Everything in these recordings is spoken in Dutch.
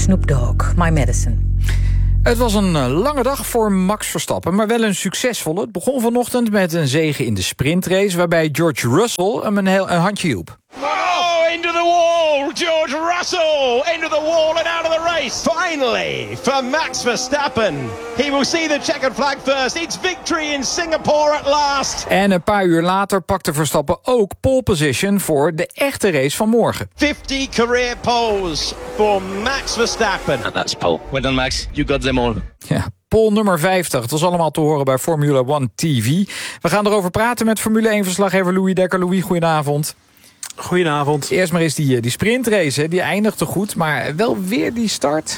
Snoop Dogg, My Medicine. Het was een lange dag voor Max Verstappen, maar wel een succesvolle. Het begon vanochtend met een zege in de sprintrace, waarbij George Russell hem een handje hielp. Oh, into the wall, George Russell, into the wall and out of the race. Finally, for Max Verstappen. He will see the checkered flag first. It's victory in Singapore at last. En een paar uur later pakte Verstappen ook pole position voor de echte race van morgen. 50 career poles for Max Verstappen. And that's pole. Well done, Max. You got them all. Ja, pole nummer 50. Het was allemaal te horen bij Formula One TV. We gaan erover praten met Formule 1-verslaggever Louis Dekker. Louis, goedenavond. Goedenavond. Eerst maar eens die sprintrace, hè. Die eindigde goed, maar wel weer die start.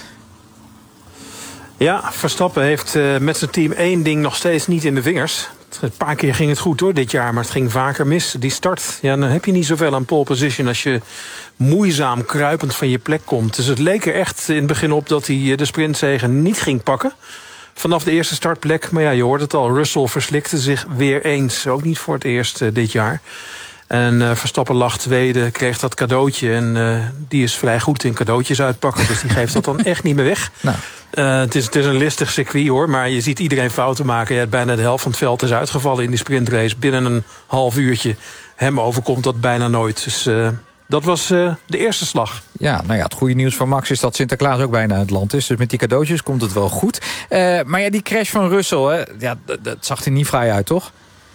Ja, Verstappen heeft met zijn team één ding nog steeds niet in de vingers. Een paar keer ging het goed hoor dit jaar, maar het ging vaker mis. Die start, ja, dan heb je niet zoveel aan pole position als je moeizaam kruipend van je plek komt. Dus het leek er echt in het begin op dat hij de sprintzege niet ging pakken. Vanaf de eerste startplek, maar ja, je hoort het al, Russell verslikte zich weer eens. Ook niet voor het eerst dit jaar. En Verstappen lag tweede, kreeg dat cadeautje. En die is vrij goed in cadeautjes uitpakken. Dus die geeft dat dan echt niet meer weg. Nou. Het is een listig circuit hoor. Maar je ziet iedereen fouten maken. Ja, bijna de helft van het veld is uitgevallen in die sprintrace. Binnen een half uurtje. Hem overkomt dat bijna nooit. Dus dat was de eerste slag. Ja, nou ja, het goede nieuws van Max is dat Sinterklaas ook bijna het land is. Dus met die cadeautjes komt het wel goed. Maar ja, die crash van Russell, hè, ja, dat zag er niet fraai uit, toch?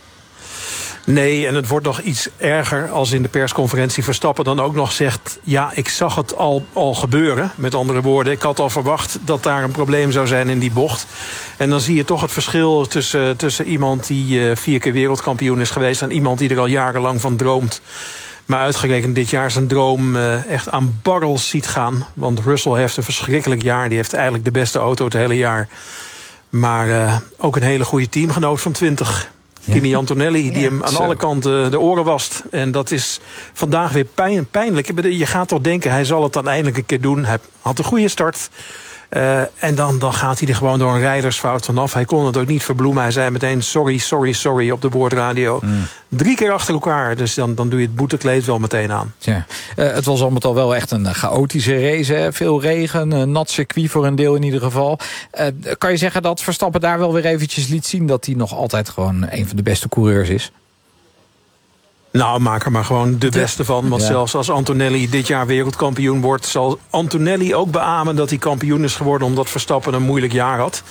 Nee, en het wordt nog iets erger als in de persconferentie Verstappen dan ook nog zegt, ja, ik zag het al gebeuren. Met andere woorden, ik had al verwacht dat daar een probleem zou zijn in die bocht. En dan zie je toch het verschil tussen iemand die 4 keer wereldkampioen is geweest en iemand die er al jarenlang van droomt. Maar uitgerekend dit jaar zijn droom echt aan barrels ziet gaan. Want Russell heeft een verschrikkelijk jaar. Die heeft eigenlijk de beste auto het hele jaar. Maar ook een hele goede teamgenoot van 20. Kimi Antonelli, die hem aan alle kanten de oren wast. En dat is vandaag weer pijnlijk. Je gaat toch denken, hij zal het dan eindelijk een keer doen. Hij had een goede start. En dan gaat hij er gewoon door een rijdersfout vanaf. Hij kon het ook niet verbloemen. Hij zei meteen sorry op de boordradio. 3 keer achter elkaar. Dus dan doe je het boetekleed wel meteen aan. Ja. Het was al met al wel echt een chaotische race. Hè? Veel regen, een nat circuit voor een deel in ieder geval. Kan je zeggen dat Verstappen daar wel weer eventjes liet zien dat hij nog altijd gewoon een van de beste coureurs is? Nou, maak er maar gewoon de beste van. Want zelfs als Antonelli dit jaar wereldkampioen wordt, zal Antonelli ook beamen dat hij kampioen is geworden omdat Verstappen een moeilijk jaar had.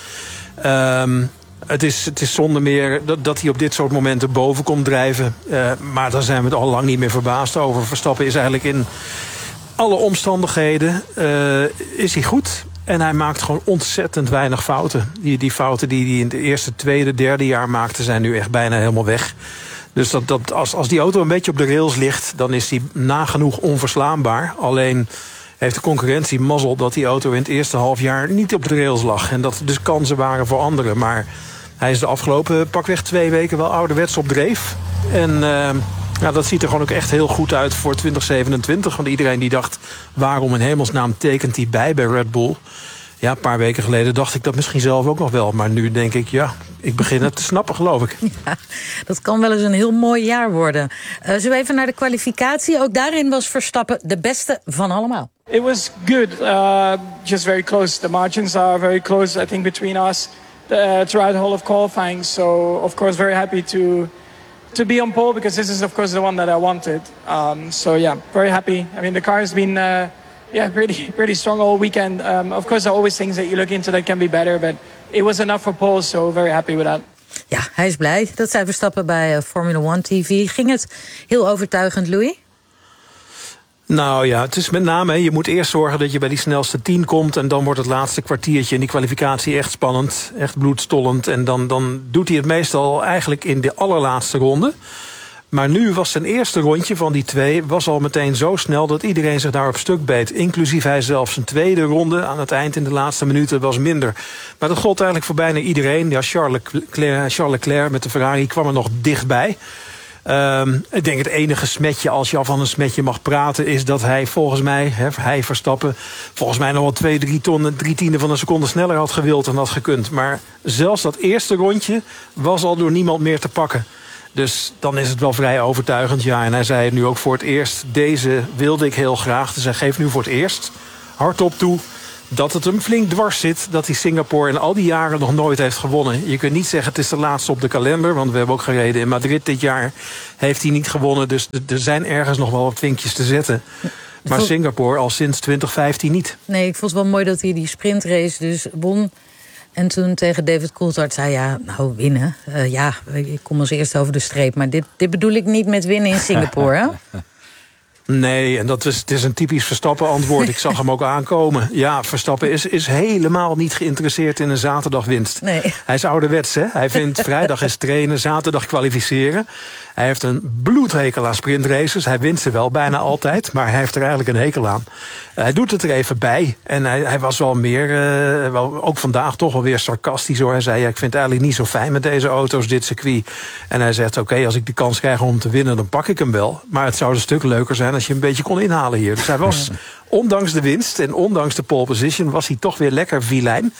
Het is zonder meer dat hij op dit soort momenten boven komt drijven. Maar daar zijn we het al lang niet meer verbaasd over. Verstappen is eigenlijk in alle omstandigheden is hij goed. En hij maakt gewoon ontzettend weinig fouten. Die fouten die hij in het eerste, tweede, derde jaar maakte zijn nu echt bijna helemaal weg. Dus als die auto een beetje op de rails ligt, dan is die nagenoeg onverslaanbaar. Alleen heeft de concurrentie mazzel dat die auto in het eerste half jaar niet op de rails lag. En dat er dus kansen waren voor anderen. Maar hij is de afgelopen pakweg 2 weken wel ouderwets op dreef. En dat ziet er gewoon ook echt heel goed uit voor 2027. Want iedereen die dacht, waarom in hemelsnaam tekent hij bij Red Bull? Ja, een paar weken geleden dacht ik dat misschien zelf ook nog wel. Maar nu denk ik, ja, ik begin het te snappen, geloof ik. Ja, dat kan wel eens een heel mooi jaar worden. Zullen we even naar de kwalificatie? Ook daarin was Verstappen de beste van allemaal. It was good, just very close. The margins are very close, I think, between us throughout the whole of qualifying. So, of course, very happy to be on pole because this is, of course, the one that I wanted. So, yeah, very happy. I mean, the car has been... pretty strong all weekend. Of course, there are always things that you look into that can be better, but it was enough for pole, so very happy with that. Ja, hij is blij. Dat zei Verstappen bij Formula One TV. Ging het heel overtuigend, Louis? Nou ja, het is met name, je moet eerst zorgen dat je bij die snelste 10 komt en dan wordt het laatste kwartiertje in die kwalificatie echt spannend, echt bloedstollend. En dan doet hij het meestal eigenlijk in de allerlaatste ronde. Maar nu was zijn eerste rondje van die 2 was al meteen zo snel dat iedereen zich daar op stuk beet. Inclusief hij zelf. Zijn tweede ronde aan het eind in de laatste minuten was minder. Maar dat gold eigenlijk voor bijna iedereen. Ja, Charles Leclerc met de Ferrari kwam er nog dichtbij. Ik denk het enige smetje, als je al van een smetje mag praten, is dat hij volgens mij, hij Verstappen, volgens mij nog wel 3 tienden van een seconde sneller had gewild en had gekund. Maar zelfs dat eerste rondje was al door niemand meer te pakken. Dus dan is het wel vrij overtuigend, ja. En hij zei het nu ook voor het eerst. Deze wilde ik heel graag. Dus hij geeft nu voor het eerst hardop toe dat het hem flink dwars zit dat hij Singapore in al die jaren nog nooit heeft gewonnen. Je kunt niet zeggen het is de laatste op de kalender, want we hebben ook gereden in Madrid dit jaar. Heeft hij niet gewonnen, dus er zijn ergens nog wel wat vinkjes te zetten. Maar Singapore al sinds 2015 niet. Nee, ik vond het wel mooi dat hij die sprintrace dus won. En toen tegen David Coulthard zei, ja, nou winnen. Ik kom als eerste over de streep. Maar dit bedoel ik niet met winnen in Singapore, hè? Nee, en het is een typisch Verstappen-antwoord. Ik zag hem ook aankomen. Ja, Verstappen is helemaal niet geïnteresseerd in een zaterdagwinst. Nee. Hij is ouderwets, hè? Hij vindt vrijdag is trainen, zaterdag kwalificeren. Hij heeft een bloedhekel aan sprintraces. Hij wint ze wel bijna altijd, maar hij heeft er eigenlijk een hekel aan. Hij doet het er even bij. En hij was wel meer, ook vandaag toch wel weer sarcastisch hoor. Hij zei, ik vind het eigenlijk niet zo fijn met deze auto's, dit circuit. En hij zegt, oké, als ik de kans krijg om te winnen, dan pak ik hem wel. Maar het zou een stuk leuker zijn als je een beetje kon inhalen hier. Dus hij was, ondanks de winst en ondanks de pole position, was hij toch weer lekker vilijn.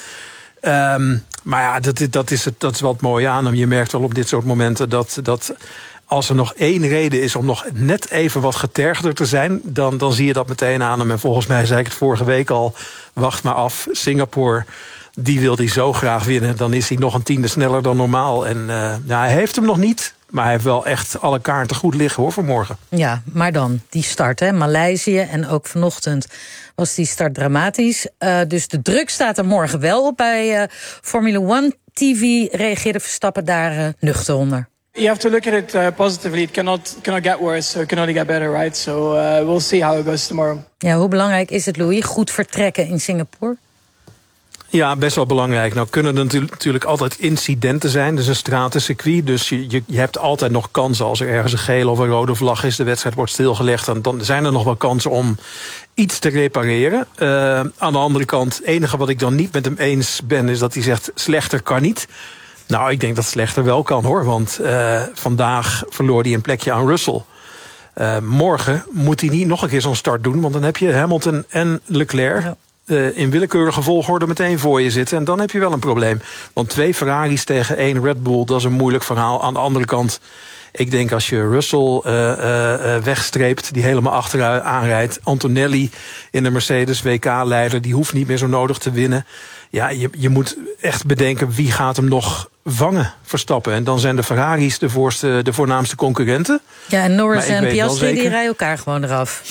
Maar ja, dat is wel het mooie aan hem. Je merkt wel op dit soort momenten dat als er nog één reden is om nog net even wat getergder te zijn, dan zie je dat meteen aan hem. En volgens mij zei ik het vorige week al, wacht maar af, Singapore, die wil hij zo graag winnen. Dan is hij nog een tiende sneller dan normaal. En hij heeft hem nog niet, maar hij heeft wel echt alle kaarten goed liggen hoor voor morgen. Ja, maar dan die start, hè, Maleisië en ook vanochtend was die start dramatisch. Dus de druk staat er morgen wel op. Bij Formula One TV reageerde Verstappen daar nuchter onder. You have to look at it positively. It cannot get worse, so it can only get better, right? So we'll see how it goes tomorrow. Ja, hoe belangrijk is het, Louis, goed vertrekken in Singapore? Ja, best wel belangrijk. Nou kunnen er natuurlijk altijd incidenten zijn. Dus een stratencircuit. Dus je hebt altijd nog kansen als er ergens een gele of een rode vlag is. De wedstrijd wordt stilgelegd. Dan zijn er nog wel kansen om iets te repareren. Aan de andere kant, het enige wat ik dan niet met hem eens ben, is dat hij zegt, slechter kan niet. Nou, ik denk dat slechter wel kan hoor. Want vandaag verloor hij een plekje aan Russell. Morgen moet hij niet nog een keer zo'n start doen. Want dan heb je Hamilton en Leclerc in willekeurige volgorde meteen voor je zitten. En dan heb je wel een probleem. Want 2 Ferraris tegen 1 Red Bull, dat is een moeilijk verhaal. Aan de andere kant, ik denk als je Russell wegstreept, die helemaal achteruit aanrijdt. Antonelli in de Mercedes, WK-leider, die hoeft niet meer zo nodig te winnen. Ja, je moet echt bedenken wie gaat hem nog vangen, Verstappen. En dan zijn de Ferraris de voornaamste concurrenten. Ja, en Norris en Piastri die rijden elkaar gewoon eraf.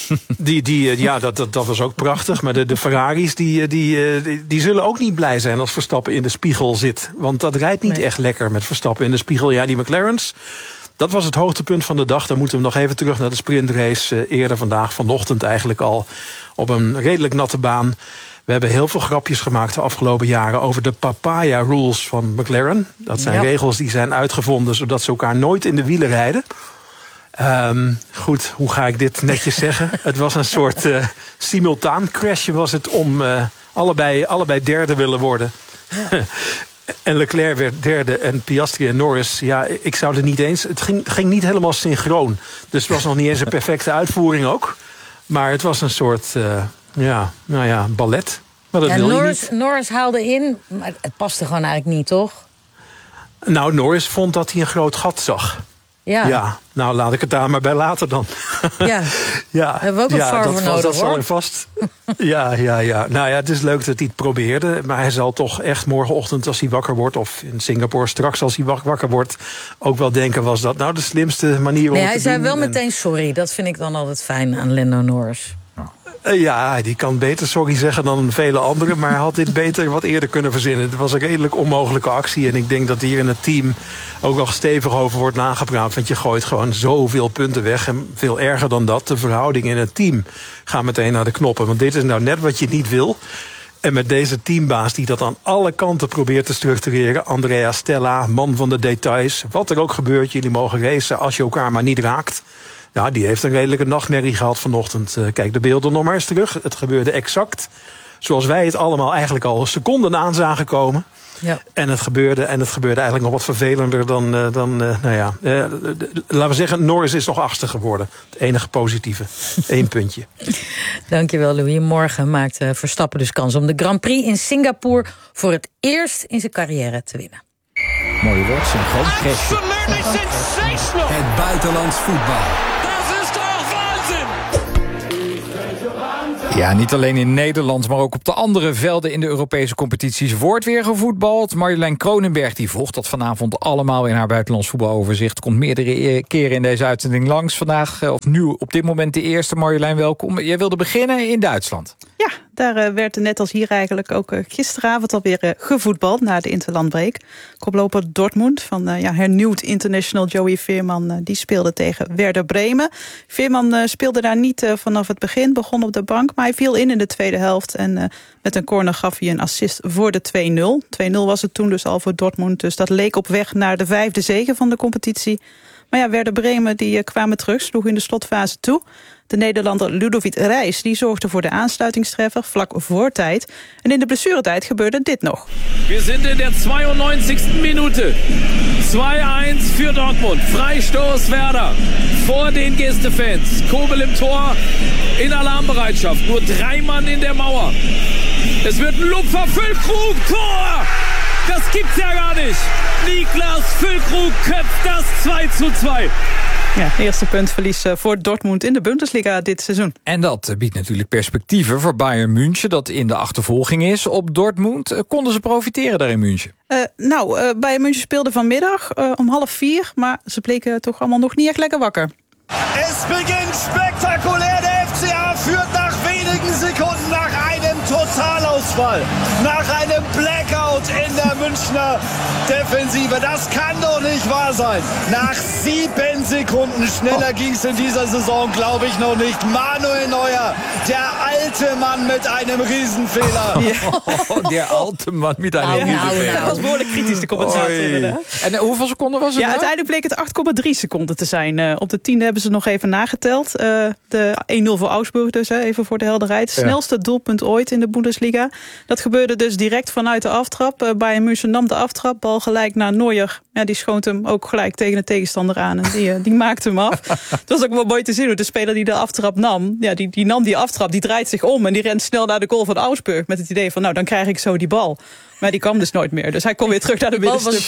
Dat was ook prachtig. Maar de Ferraris die zullen ook niet blij zijn als Verstappen in de spiegel zit. Want dat rijdt niet echt lekker met Verstappen in de spiegel. Ja, die McLaren's, dat was het hoogtepunt van de dag. Dan moeten we nog even terug naar de sprintrace eerder vanochtend eigenlijk al. Op een redelijk natte baan. We hebben heel veel grapjes gemaakt de afgelopen jaren over de papaya rules van McLaren. Dat zijn regels die zijn uitgevonden zodat ze elkaar nooit in de wielen rijden. Goed, hoe ga ik dit netjes zeggen? Het was een soort simultaan crashje was het om allebei derde willen worden. Ja. En Leclerc werd derde en Piastri en Norris, ja, ik zou er niet eens. Het ging niet helemaal synchroon. Dus het was nog niet eens een perfecte uitvoering ook. Maar het was een soort ballet. Maar dat wil je niet. Norris haalde in, maar het paste gewoon eigenlijk niet, toch? Nou, Norris vond dat hij een groot gat zag. Ja, nou laat ik het daar maar bij laten dan. Ja, daar hebben we ook een VAR voor nodig, dat zal er vast. Ja. Nou ja, het is leuk dat hij het probeerde. Maar hij zal toch echt morgenochtend als hij wakker wordt, of in Singapore straks als hij wakker wordt, ook wel denken, was dat nou de slimste manier om het te doen? Hij zei wel meteen sorry. Dat vind ik dan altijd fijn aan Lando Norris. Ja, die kan beter sorry zeggen dan vele anderen, maar had dit beter wat eerder kunnen verzinnen. Het was een redelijk onmogelijke actie en ik denk dat hier in het team ook wel stevig over wordt nagepraat. Want je gooit gewoon zoveel punten weg en veel erger dan dat. De verhoudingen in het team gaan meteen naar de knoppen. Want dit is nou net wat je niet wil. En met deze teambaas die dat aan alle kanten probeert te structureren. Andrea Stella, man van de details. Wat er ook gebeurt, jullie mogen racen als je elkaar maar niet raakt. Ja, die heeft een redelijke nachtmerrie gehad vanochtend. Kijk de beelden nog maar eens terug. Het gebeurde exact zoals wij het allemaal eigenlijk al seconden aan zagen komen. Ja. En het gebeurde eigenlijk nog wat vervelender dan laten we zeggen, Norris is nog 8e geworden. Het enige positieve. 1 puntje. Dankjewel, Louis. Morgen maakt Verstappen dus kans om de Grand Prix in Singapore voor het eerst in zijn carrière te winnen. Mooie woord, synchroon. Absolutely sensational. Het buitenlands voetbal. Ja, niet alleen in Nederland, maar ook op de andere velden in de Europese competities wordt weer gevoetbald. Marjolein Kronenberg die volgt dat vanavond allemaal in haar buitenlands voetbaloverzicht. Komt meerdere keren in deze uitzending langs. Vandaag, of nu op dit moment de eerste. Marjolein, welkom. Jij wilde beginnen in Duitsland. Ja, daar werd net als hier eigenlijk ook gisteravond alweer gevoetbald na de interlandbreak. Koploper Dortmund van hernieuwd international Joey Veerman, die speelde tegen Werder Bremen. Veerman speelde daar niet vanaf het begin, begon op de bank, maar hij viel in de tweede helft. En met een corner gaf hij een assist voor de 2-0. 2-0 was het toen dus al voor Dortmund, dus dat leek op weg naar de 5e zege van de competitie. Maar ja, Werder Bremen die kwamen terug, sloeg in de slotfase toe. De Nederlander Ludovic Reis die zorgde voor de aansluitingstreffer vlak voor tijd. En in de blessuretijd gebeurde dit nog. We zijn in de 92e Minute. 2-1 voor Dortmund. Freistoß Werder. Voor den Gästefans. Kobel im Tor in Alarmbereitschaft. Nur 3 Mann in der Mauer. Es wird ein Lupfer. Füllkrug. Tor! Das gibt's ja gar nicht. Niklas Füllkrug köpft das 2-2. Ja, eerste puntverlies voor Dortmund in de Bundesliga dit seizoen. En dat biedt natuurlijk perspectieven voor Bayern München, dat in de achtervolging is op Dortmund. Konden ze profiteren daar in München? Bayern München speelde vanmiddag om 3:30, maar ze bleken toch allemaal nog niet echt lekker wakker. Es beginnt spektakulär. Der FCA führt nach wenigen Sekunden nach einem Totalausfall. Nach einem Blackout in der Münchner Defensive. Das kann doch nicht wahr sein. Nach 7 Sekunden schneller ging es in dieser Saison, glaube ich, noch nicht. Manuel Neuer, der alte Mann mit einem Riesenfehler. Der alte man met een riesenfehler. Dat was behoorlijk kritisch, de commentator. En hoeveel seconden was het? Ja, uiteindelijk bleek het 8,3 seconden te zijn. Op de 10e hebben ze nog even nageteld. De 1-0 voor Augsburg dus, even voor de helderheid. Snelste doelpunt ooit in de Bundesliga. Dat gebeurde dus direct vanuit de aftrap. Bayern München nam de aftrap, bal gelijk naar Neuer. Ja, die schoot hem ook gelijk tegen de tegenstander aan. En die maakte hem af. Het was ook wel mooi te zien hoe de speler die de aftrap nam. Ja, die nam die aftrap, die draait zich om en die rent snel naar de goal van Augsburg. Met het idee van, nou, dan krijg ik zo die bal. Maar die kwam dus nooit meer. Dus hij kon weer terug naar de middenstip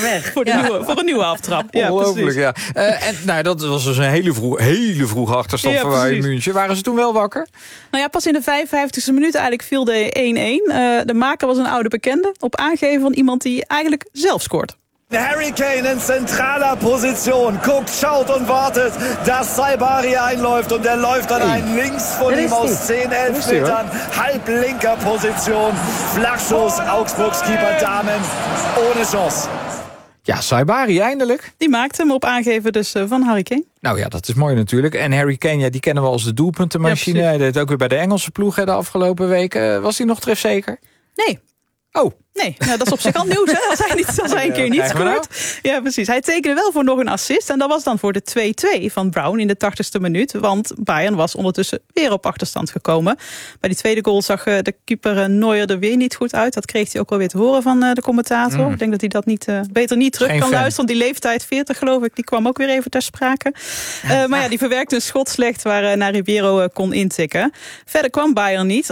voor een nieuwe aftrap. Ja, ongelooflijk, ja. En dat was dus een hele vroege achterstand voor Bayern München. Waren ze toen wel wakker? Nou ja, pas in de 55e minuut eigenlijk viel de 1-1. De maker was een oude bekende. Op aangeven van iemand die eigenlijk zelf scoort. Harry Kane in zentraler Position, guckt, schaut und wartet, dass Saibari einläuft und er läuft an einen links von ihm aus 10-11 Metern, halb linker Position, Flachschuss, Augsburgs Keeper Dahmen, ohne Chance. Ja, Saibari eindelijk. Die maakte hem op aangeven dus van Harry Kane. Nou ja, dat is mooi natuurlijk. En Harry Kane, ja, die kennen we als de doelpuntenmachine. Hij deed ook weer bij de Engelse ploeg de afgelopen weken. Was hij nog trefzeker? Nee. Oh. Nee, dat is op zich al nieuws, hè? Als hij een keer niet scoort. Ja, precies. Hij tekende wel voor nog een assist. En dat was dan voor de 2-2 van Brown in de 80ste minuut. Want Bayern was ondertussen weer op achterstand gekomen. Bij die tweede goal zag de keeper Neuer er weer niet goed uit. Dat kreeg hij ook wel weer te horen van de commentator. Ik denk dat hij dat beter niet terug kan luisteren. Want die leeftijd 40 geloof ik, die kwam ook weer even ter sprake. Maar ja, die verwerkte een schot slecht waar Ribeiro kon intikken. Verder kwam Bayern niet.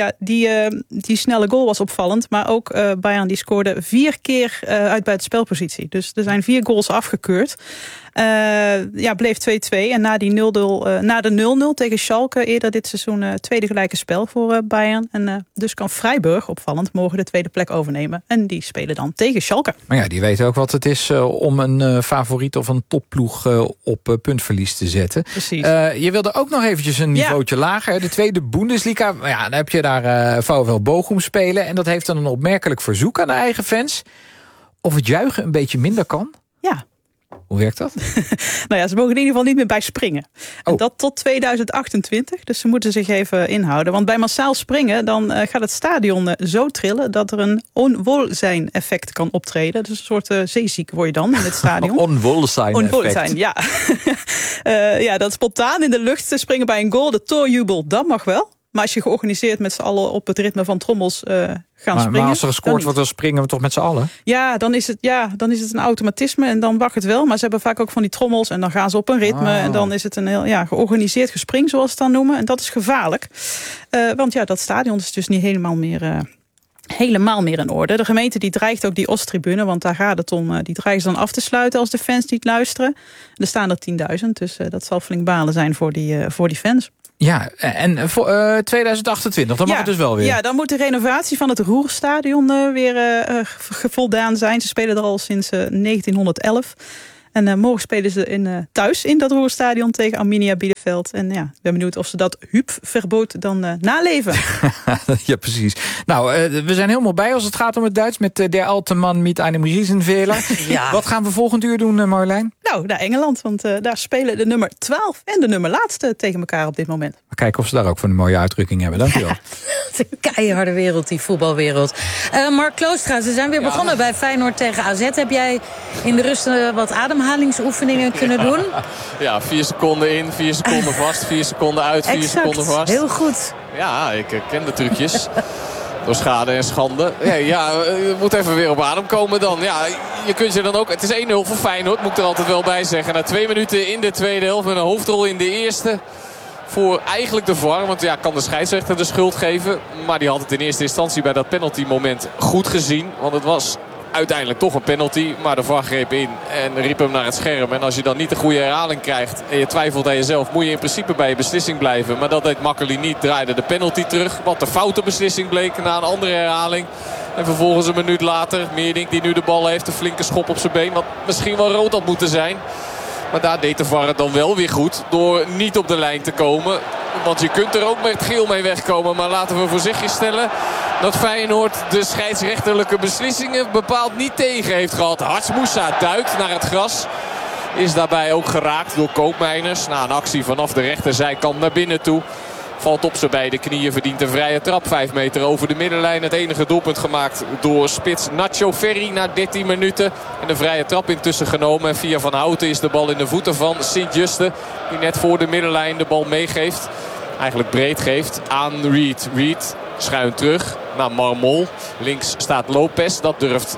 Die snelle goal was opvallend. Maar ook Bayern die scoorde 4 keer uit buitenspelpositie. Dus er zijn 4 goals afgekeurd. Bleef 2-2. En na de 0-0 tegen Schalke eerder dit seizoen tweede gelijke spel voor Bayern. En dus kan Freiburg, opvallend, morgen de tweede plek overnemen. En die spelen dan tegen Schalke. Maar ja, die weten ook wat het is om een favoriet of een topploeg op puntverlies te zetten. Precies. Je wilde ook nog eventjes een niveautje lager. De tweede Bundesliga. Ja, dan heb je daar VfL Bochum spelen. En dat heeft dan een opmerkelijk verzoek aan de eigen fans. Of het juichen een beetje minder kan? Ja. Hoe werkt dat? Nou ja, ze mogen in ieder geval niet meer bij springen. En dat tot 2028, dus ze moeten zich even inhouden. Want bij massaal springen, dan gaat het stadion zo trillen dat er een onwelzijn-effect kan optreden. Dus een soort zeeziek word je dan in het stadion. Onwelzijn-effect. Ja. Dat spontaan in de lucht te springen bij een goal, de toorjubel, dat mag wel. Maar als je georganiseerd met z'n allen op het ritme van trommels gaan springen... Maar als er gescoord wordt, dan springen we toch met z'n allen? Ja, dan is het een automatisme en dan mag het wel. Maar ze hebben vaak ook van die trommels en dan gaan ze op een ritme. En dan is het een heel georganiseerd gespring, zoals ze het dan noemen. En dat is gevaarlijk. Want ja, dat stadion is dus niet helemaal meer in orde. De gemeente die dreigt ook die Oosttribune, want daar gaat het om. Die dreigen ze dan af te sluiten als de fans niet luisteren. Er staan er 10.000, dus dat zal flink balen zijn voor die fans. Ja, en voor 2028, dan mag het dus wel weer. Ja, dan moet de renovatie van het Ruhrstadion weer voldaan zijn. Ze spelen er al sinds 1911. En morgen spelen ze thuis in dat Ruhrstadion tegen Arminia Bielefeld. En ja, ik ben benieuwd of ze dat Huub-verbod dan naleven. Ja, precies. Nou, we zijn helemaal bij als het gaat om het Duits met Der alte Mann mit einem Riesenfehler. Ja. Wat gaan we volgend uur doen, Marjolein? Nou, naar Engeland, want daar spelen de nummer 12 en de nummer laatste tegen elkaar op dit moment. Maar kijken of ze daar ook voor een mooie uitdrukking hebben. Dank je wel. De keiharde wereld, die voetbalwereld. Mark Kloostra, ze zijn weer begonnen bij Feyenoord tegen AZ. Heb jij in de rust wat ademhalingsoefeningen kunnen doen? Ja, 4 seconden in, 4 seconden vast, 4 seconden uit, 4 seconden vast. Heel goed. Ja, ik ken de trucjes. Door schade en schande. Je moet even weer op adem komen dan. Ja, je kunt je dan ook... Het is 1-0 voor Feyenoord, moet ik er altijd wel bij zeggen. Na 2 minuten in de tweede helft met een hoofdrol in de eerste. Voor eigenlijk de VAR. Want ja, kan de scheidsrechter de schuld geven. Maar die had het in eerste instantie bij dat penaltymoment goed gezien. Want het was uiteindelijk toch een penalty. Maar de VAR greep in en riep hem naar het scherm. En als je dan niet de goede herhaling krijgt en je twijfelt aan jezelf, moet je in principe bij je beslissing blijven. Maar dat deed Makkely niet. Draaide de penalty terug. Wat de foute beslissing bleek na een andere herhaling. En vervolgens een minuut later Meerdink, die nu de bal heeft, een flinke schop op zijn been. Wat misschien wel rood had moeten zijn. Maar daar deed de VAR het dan wel weer goed door niet op de lijn te komen. Want je kunt er ook met geel mee wegkomen. Maar laten we voorzichtig stellen dat Feyenoord de scheidsrechterlijke beslissingen bepaald niet tegen heeft gehad. Harts Moussa duikt naar het gras. Is daarbij ook geraakt door Koopmeiners. Na een actie vanaf de rechterzijkant naar binnen toe. Valt op zijn beide knieën, verdient een vrije trap. 5 meter over de middenlijn. Het enige doelpunt gemaakt door spits Nacho Ferri na 13 minuten. En de vrije trap intussen genomen. En via Van Houten is de bal in de voeten van Sint-Juste. Die net voor de middenlijn de bal meegeeft. Eigenlijk breed geeft aan Reed. Reed schuin terug naar Marmol. Links staat Lopez. Dat durft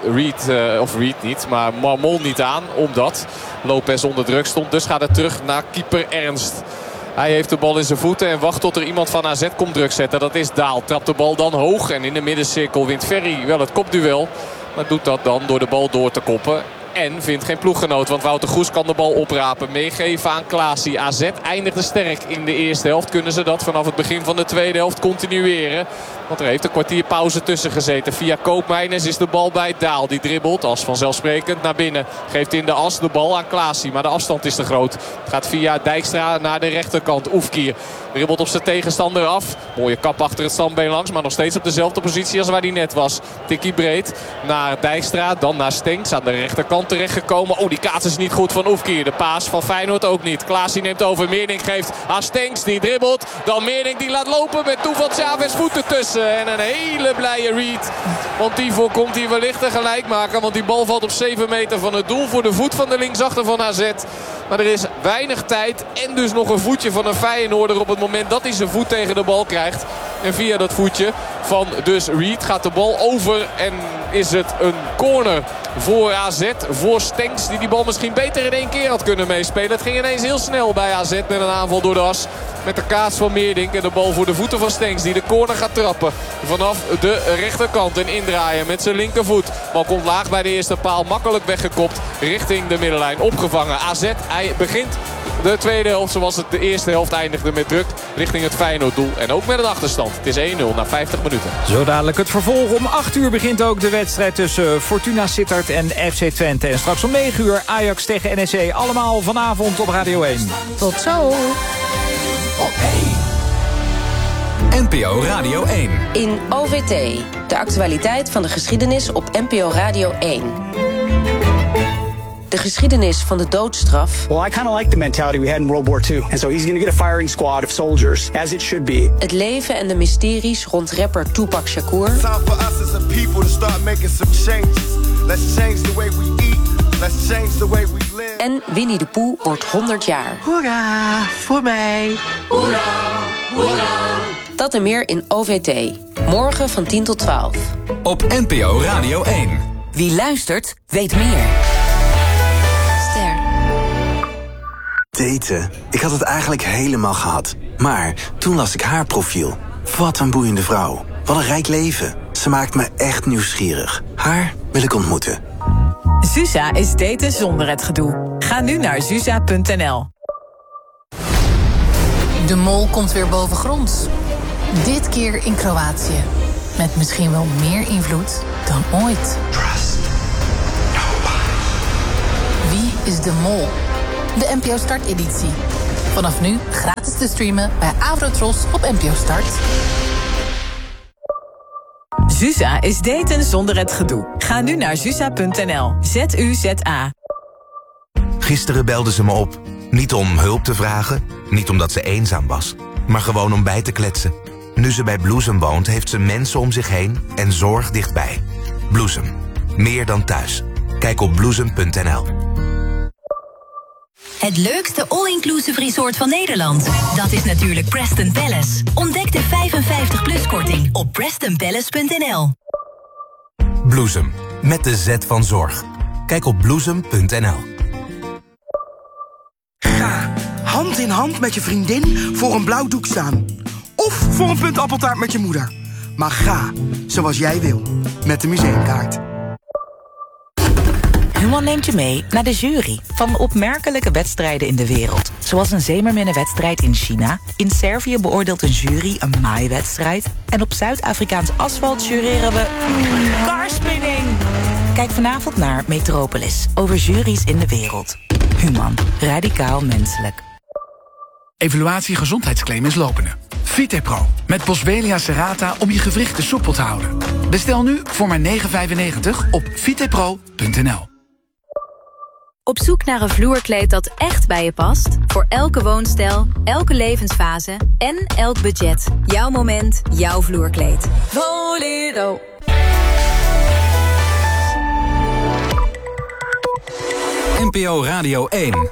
Reed niet, maar Marmol niet aan. Omdat Lopez onder druk stond. Dus gaat het terug naar keeper Ernst. Hij heeft de bal in zijn voeten en wacht tot er iemand van AZ komt druk zetten. Dat is Daal. Trapt de bal dan hoog en in de middencirkel wint Ferry wel het kopduel. Maar doet dat dan door de bal door te koppen. En vindt geen ploeggenoot, want Wouter Goes kan de bal oprapen. Meegeven aan Klaasie. AZ eindigde sterk in de eerste helft. Kunnen ze dat vanaf het begin van de tweede helft continueren? Want er heeft een kwartier pauze tussen gezeten. Via Koopmeiners is de bal bij Daal. Die dribbelt als vanzelfsprekend naar binnen. Geeft in de as de bal aan Klaasie. Maar de afstand is te groot. Het gaat via Dijkstra naar de rechterkant. Oefkier dribbelt op zijn tegenstander af. Mooie kap achter het standbeen langs. Maar nog steeds op dezelfde positie als waar hij net was. Tikkie breed naar Dijkstra. Dan naar Stenks aan de rechterkant terechtgekomen. Oh, die kaats is niet goed van Oefkier. De paas van Feyenoord ook niet. Klaasie neemt over. Meerdink geeft aan Stenks. Die dribbelt. Dan Meerdink die laat lopen met toeval Chavez voeten tussen. En een hele blije Reed. Want die voorkomt hier wellicht een gelijkmaker. Want die bal valt op 7 meter van het doel voor de voet van de linksachter van AZ. Maar er is weinig tijd. En dus nog een voetje van een Feyenoorder op het moment dat hij zijn voet tegen de bal krijgt. En via dat voetje van dus Reed gaat de bal over. En is het een corner voor AZ. Voor Stenks die bal misschien beter in 1 keer had kunnen meespelen. Het ging ineens heel snel bij AZ met een aanval door de as. Met de kaats van Meerdink en de bal voor de voeten van Stenks. Die de corner gaat trappen vanaf de rechterkant. En indraaien met zijn linkervoet. Bal komt laag bij de eerste paal. Makkelijk weggekopt richting de middenlijn. Opgevangen. AZ hij begint de tweede helft zoals het de eerste helft eindigde met druk richting het Feyenoord-doel. En ook met een achterstand. Het is 1-0 na 50 minuten. Zo dadelijk het vervolg. Om 8 uur begint ook de wedstrijd tussen Fortuna Sittard en FC Twente. En straks om 9 uur Ajax tegen NEC. Allemaal vanavond op Radio 1. Tot zo. NPO Radio 1. In OVT, de actualiteit van de geschiedenis op NPO Radio 1. De geschiedenis van de doodstraf. Well, I kind of like the mentality we had in World War II. And so he's going to get a firing squad of soldiers, as it should be. Het leven en de mysteries rond rapper Tupac Shakur. It's time for us as a people to start making some changes. Let's change the way we eat. Let's change the way we live. En Winnie de Pooh wordt 100 jaar. Hoera, voor mij. Hoera, hoera. Dat en meer in OVT. Morgen van 10 tot 12. Op NPO Radio 1. Wie luistert, weet meer. Ster. Daten. Ik had het eigenlijk helemaal gehad. Maar toen las ik haar profiel. Wat een boeiende vrouw. Wat een rijk leven. Ze maakt me echt nieuwsgierig. Haar wil ik ontmoeten. Zuza is daten zonder het gedoe. Ga nu naar zuza.nl. De mol komt weer bovengronds. Dit keer in Kroatië. Met misschien wel meer invloed dan ooit. Trust nobody. Wie is de mol? De NPO Start editie. Vanaf nu gratis te streamen bij Avrotros op NPO Start. Zusa is daten zonder het gedoe. Ga nu naar zusa.nl. ZUZA. Gisteren belde ze me op. Niet om hulp te vragen, niet omdat ze eenzaam was, maar gewoon om bij te kletsen. Nu ze bij Bloesem woont, heeft ze mensen om zich heen en zorg dichtbij. Bloesem. Meer dan thuis. Kijk op bloesem.nl. Het leukste all-inclusive resort van Nederland. Dat is natuurlijk Preston Palace. Ontdek de 55-plus-korting op prestonpalace.nl. Bloesem. Met de Z van zorg. Kijk op bloesem.nl. Ga hand in hand met je vriendin voor een blauw doek staan. Of voor een puntappeltaart met je moeder. Maar ga zoals jij wil. Met de museumkaart. Human neemt je mee naar de jury van opmerkelijke wedstrijden in de wereld. Zoals een zeemerminnenwedstrijd in China. In Servië beoordeelt een jury een maaaiwedstrijd. En op Zuid-Afrikaans asfalt jureren we carspinning. Kijk vanavond naar Metropolis over juries in de wereld. Human. Radicaal menselijk. Evaluatie gezondheidsclaim is lopende. Vitepro met Boswellia serrata om je gewrichten soepel te houden. Bestel nu voor maar €9,95 op vitepro.nl. Op zoek naar een vloerkleed dat echt bij je past? Voor elke woonstijl, elke levensfase en elk budget. Jouw moment, jouw vloerkleed. Volero. NPO Radio 1.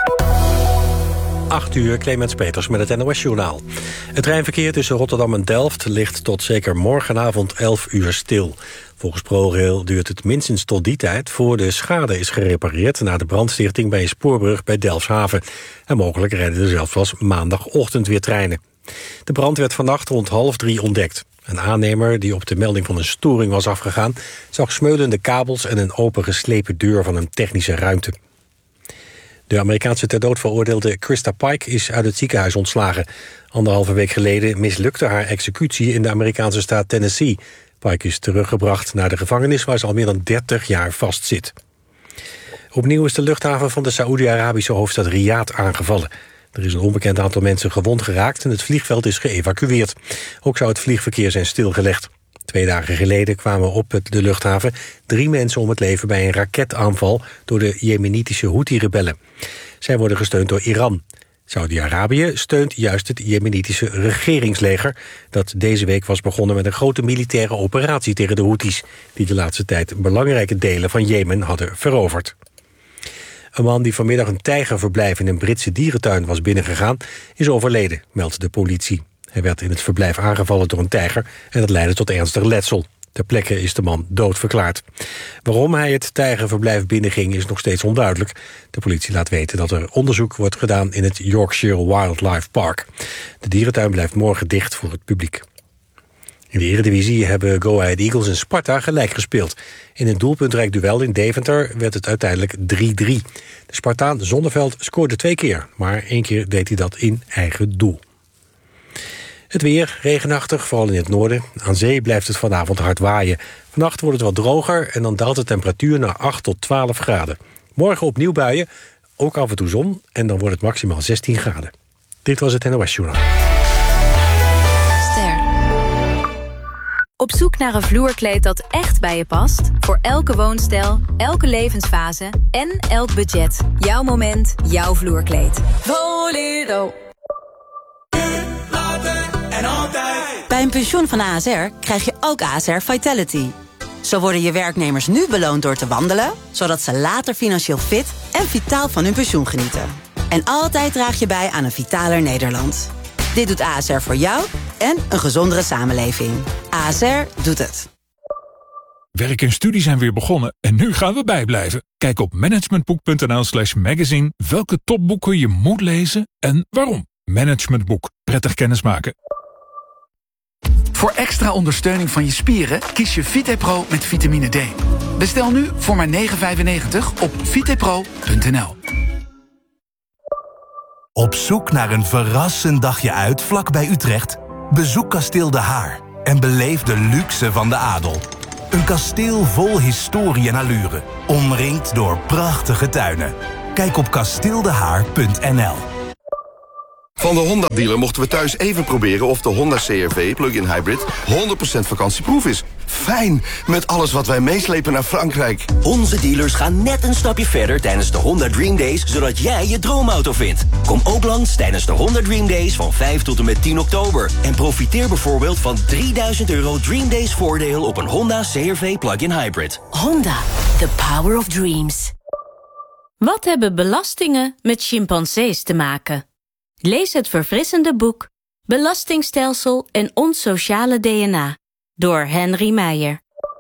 8 uur, Clemens Peters met het NOS-journaal. Het treinverkeer tussen Rotterdam en Delft ligt tot zeker morgenavond 11 uur stil. Volgens ProRail duurt het minstens tot die tijd voor de schade is gerepareerd na de brandstichting bij een spoorbrug bij Delfshaven. En mogelijk rijden er zelfs pas maandagochtend weer treinen. De brand werd vannacht rond 2:30 ontdekt. Een aannemer die op de melding van een storing was afgegaan zag smeulende kabels en een opengeslepen deur van een technische ruimte. De Amerikaanse ter dood veroordeelde Krista Pike is uit het ziekenhuis ontslagen. 1,5 week geleden mislukte haar executie in de Amerikaanse staat Tennessee. Pike is teruggebracht naar de gevangenis waar ze al meer dan 30 jaar vastzit. Opnieuw is de luchthaven van de Saoedi-Arabische hoofdstad Riyadh aangevallen. Er is een onbekend aantal mensen gewond geraakt en het vliegveld is geëvacueerd. Ook zou het vliegverkeer zijn stilgelegd. 2 dagen geleden kwamen op de luchthaven 3 mensen om het leven bij een raketaanval door de Jemenitische Houthi-rebellen. Zij worden gesteund door Iran. Saudi-Arabië steunt juist het Jemenitische regeringsleger dat deze week was begonnen met een grote militaire operatie tegen de Houthis, die de laatste tijd belangrijke delen van Jemen hadden veroverd. Een man die vanmiddag een tijgerverblijf in een Britse dierentuin was binnengegaan is overleden, meldt de politie. Hij werd in het verblijf aangevallen door een tijger en dat leidde tot ernstig letsel. Ter plekke is de man doodverklaard. Waarom hij het tijgerverblijf binnenging is nog steeds onduidelijk. De politie laat weten dat er onderzoek wordt gedaan in het Yorkshire Wildlife Park. De dierentuin blijft morgen dicht voor het publiek. In de Eredivisie hebben Go Ahead Eagles en Sparta gelijk gespeeld. In een doelpuntrijk duel in Deventer werd het uiteindelijk 3-3. De Spartaan Zonneveld scoorde 2 keer, maar 1 keer deed hij dat in eigen doel. Het weer, regenachtig, vooral in het noorden. Aan zee blijft het vanavond hard waaien. Vannacht wordt het wat droger en dan daalt de temperatuur naar 8 tot 12 graden. Morgen opnieuw buien, ook af en toe zon en dan wordt het maximaal 16 graden. Dit was het NOS-journaal. Ster. Op zoek naar een vloerkleed dat echt bij je past? Voor elke woonstijl, elke levensfase en elk budget. Jouw moment, jouw vloerkleed. Volero. Bij een pensioen van ASR krijg je ook ASR Vitality. Zo worden je werknemers nu beloond door te wandelen, zodat ze later financieel fit en vitaal van hun pensioen genieten. En altijd draag je bij aan een vitaler Nederland. Dit doet ASR voor jou en een gezondere samenleving. ASR doet het. Werk en studie zijn weer begonnen en nu gaan we bijblijven. Kijk op managementboek.nl/magazine welke topboeken je moet lezen en waarom. Managementboek. Prettig kennismaken. Voor extra ondersteuning van je spieren kies je Vitepro met vitamine D. Bestel nu voor maar €9,95 op vitepro.nl. Op zoek naar een verrassend dagje uit vlak bij Utrecht? Bezoek Kasteel De Haar en beleef de luxe van de adel. Een kasteel vol historie en allure, omringd door prachtige tuinen. Kijk op kasteeldehaar.nl. Van de Honda-dealer mochten we thuis even proberen of de Honda CR-V plug-in hybrid 100% vakantieproof is. Fijn, met alles wat wij meeslepen naar Frankrijk. Onze dealers gaan net een stapje verder tijdens de Honda Dream Days, zodat jij je droomauto vindt. Kom ook langs tijdens de Honda Dream Days van 5 tot en met 10 oktober. En profiteer bijvoorbeeld van €3000 Dream Days voordeel op een Honda CR-V plug-in hybrid. Honda, the power of dreams. Wat hebben belastingen met chimpansees te maken? Lees het verfrissende boek Belastingstelsel en ons sociale DNA door Henry Meijer.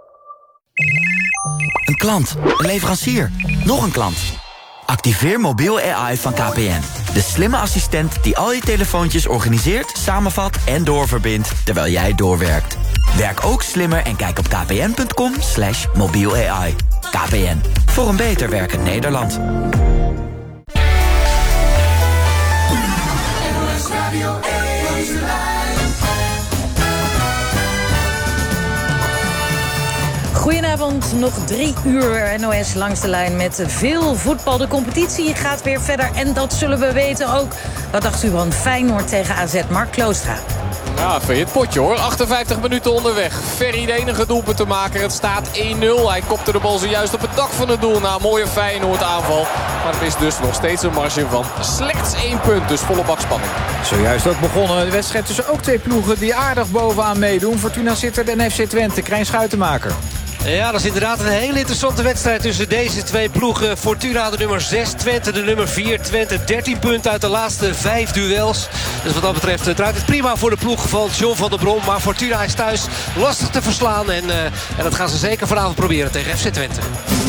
Een klant, een leverancier, nog een klant. Activeer mobiel AI van KPN. De slimme assistent die al je telefoontjes organiseert, samenvat en doorverbindt terwijl jij doorwerkt. Werk ook slimmer en kijk op kpn.com/mobiel AI. KPN, voor een beter werkend Nederland. Goedenavond, nog 3 uur NOS langs de lijn met veel voetbal. De competitie gaat weer verder en dat zullen we weten ook. Wat dacht u van Feyenoord tegen AZ? Mark Kloostra. Ja, verhit potje hoor. 58 minuten onderweg. Ferry de enige doelpunt te maken. Het staat 1-0. Hij kopte de bal zojuist op het dak van het doel na een mooie Feyenoord aanval. Maar het is dus nog steeds een marge van slechts 1 punt. Dus volle bak spanning. Zojuist ook begonnen. De wedstrijd tussen ook 2 ploegen die aardig bovenaan meedoen. Fortuna Sittard en FC Twente. Krijn Schuitenmaker. Ja, dat is inderdaad een hele interessante wedstrijd tussen deze 2 ploegen. Fortuna de nummer 6, Twente de nummer 4. Twente 13 punten uit de laatste 5 duels. Dus wat dat betreft draait het prima voor de ploeg van John van der Brom. Maar Fortuna is thuis lastig te verslaan. En dat gaan ze zeker vanavond proberen tegen FC Twente.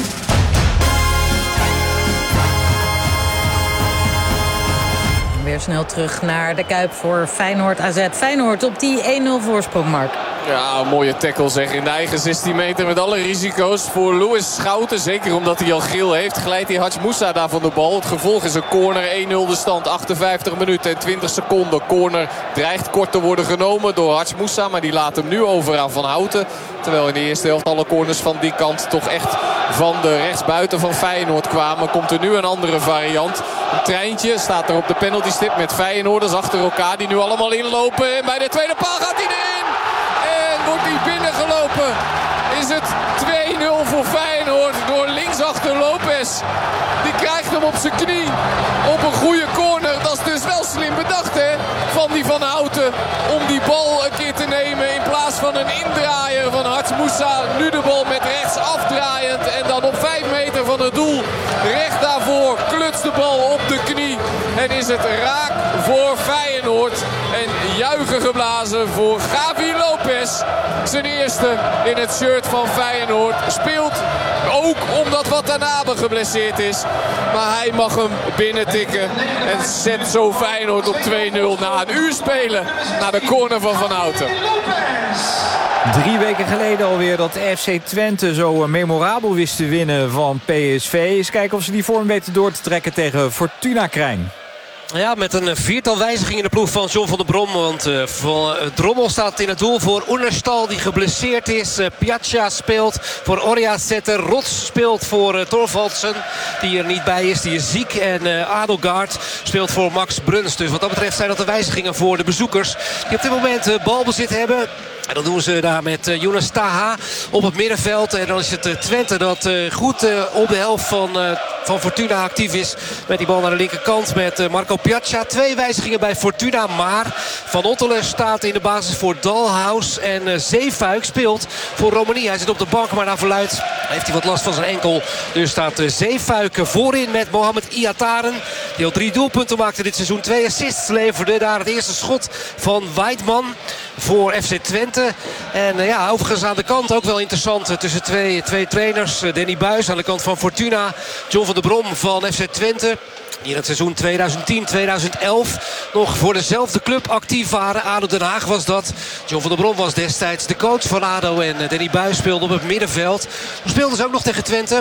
Weer snel terug naar de Kuip voor Feyenoord AZ. Feyenoord op die 1-0 voorsprong, Mark. Ja, een mooie tackle zeg in de eigen 16 meter met alle risico's voor Louis Schouten. Zeker omdat hij al geel heeft. Glijdt hij Hadj Moussa daar van de bal. Het gevolg is een corner. 1-0 de stand. 58 minuten en 20 seconden. Corner dreigt kort te worden genomen door Hadj Moussa. Maar die laat hem nu over aan Van Houten. Terwijl in de eerste helft alle corners van die kant toch echt van de rechtsbuiten van Feyenoord kwamen. Komt er nu een andere variant. Een treintje staat er op de penaltystip met Feyenoorders achter elkaar. Die nu allemaal inlopen. En bij de tweede paal gaat hij erin. Wordt hij binnengelopen. Is het 2-0 voor Feyenoord door linksachter Lopez. Die krijgt hem op zijn knie. Op een goede corner. Dat is dus wel slim bedacht hè. Van die Van Houten. Om die bal een keer te nemen. In plaats van een indraaier van Hadj Moussa. Nu de bal met rechts afdraaiend. En dan op 5 meter van het doel. Recht daarvoor klutst de bal op de knie. En is het raak voor Feyenoord. En juichen geblazen voor Gavi Lopez. Zijn eerste in het shirt van Feyenoord. Speelt ook omdat Watanabe geblesseerd is. Maar hij mag hem binnentikken. En zet zo Feyenoord op 2-0 na een uur spelen. Naar de corner van Van Houten. 3 weken geleden alweer dat FC Twente zo memorabel wist te winnen van PSV. Eens kijken of ze die vorm weten door te trekken tegen Fortuna Krijn. Ja, met een 4-tal wijzigingen in de ploeg van John van der Brom. Want Drommel staat in het doel voor Oenerstal die geblesseerd is. Piazza speelt voor Oria Zetter. Rots speelt voor Thorvaldsen die er niet bij is. Die is ziek. En Adelgaard speelt voor Max Bruns. Dus wat dat betreft zijn dat de wijzigingen voor de bezoekers. Die op dit moment balbezit hebben. En dat doen ze daar met Younes Taha op het middenveld. En dan is het Twente dat goed op de helft van Fortuna actief is. Met die bal naar de linkerkant met Marco Piazza. 2 wijzigingen bij Fortuna. Maar Van Ottelen staat in de basis voor Dalhaus. En Zeefuik speelt voor Romani. Hij zit op de bank, maar naar verluidt heeft hij wat last van zijn enkel. Dus staat Zeefuik voorin met Mohamed Iataren. Die al 3 doelpunten maakte dit seizoen. 2 assists leverde. Daar het eerste schot van Weidman voor FC Twente. En ja, overigens aan de kant ook wel interessant tussen twee trainers. Danny Buijs aan de kant van Fortuna. John van der Brom van FC Twente. Die in het seizoen 2010-2011 nog voor dezelfde club actief waren. ADO Den Haag was dat. John van der Brom was destijds de coach van ADO. En Danny Buijs speelde op het middenveld. Toen speelden ze ook nog tegen Twente.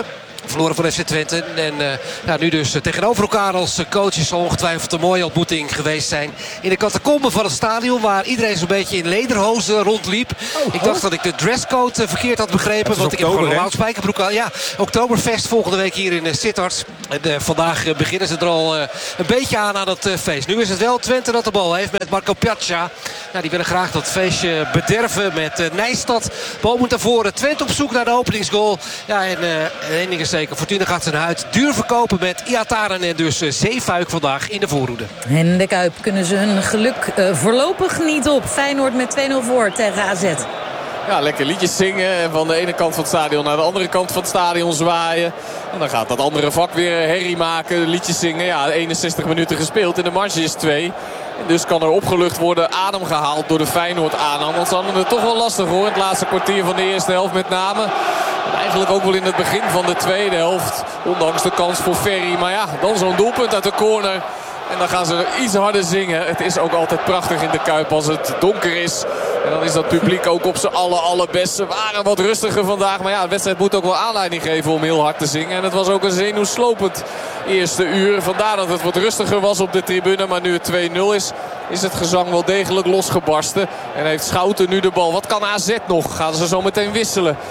Verloren van FC Twente. En nu dus tegenover elkaar als coaches zal ongetwijfeld een mooie ontmoeting geweest zijn. In de catacomben van het stadion waar iedereen zo'n beetje in lederhozen rondliep. Ik dacht dat ik de dresscode verkeerd had begrepen. Want ik heb gewoon een spijkerbroek aan. Ja, Oktoberfest volgende week hier in Sittard. En vandaag beginnen ze er al een beetje aan het feest. Nu is het wel Twente dat de bal heeft met Marco Piazza. Nou, die willen graag dat feestje bederven met Nijstad. Bal moet naar voren. Twente op zoek naar de openingsgoal. Ja, en één ding is zeker. Fortuna gaat zijn huid duur verkopen met Iataren en dus Zeefuik vandaag in de voorhoede. In de Kuip kunnen ze hun geluk voorlopig niet op. Feyenoord met 2-0 voor tegen AZ. Ja, lekker liedjes zingen en van de ene kant van het stadion naar de andere kant van het stadion zwaaien. En dan gaat dat andere vak weer herrie maken, liedjes zingen. Ja, 61 minuten gespeeld en de marge is 2. En dus kan er opgelucht worden, adem gehaald door de Feyenoord-aanhang. Want ze hadden het toch wel lastig hoor, het laatste kwartier van de eerste helft met name. En eigenlijk ook wel in het begin van de tweede helft. Ondanks de kans voor Ferry. Maar ja, dan zo'n doelpunt uit de corner. En dan gaan ze iets harder zingen. Het is ook altijd prachtig in de Kuip als het donker is. En dan is dat publiek ook op zijn allerbest. Ze waren wat rustiger vandaag. Maar ja, de wedstrijd moet ook wel aanleiding geven om heel hard te zingen. En het was ook een zenuwslopend eerste uur. Vandaar dat het wat rustiger was op de tribune. Maar nu het 2-0 is het gezang wel degelijk losgebarsten. En heeft Schouten nu de bal. Wat kan AZ nog? Gaan ze zo meteen wisselen?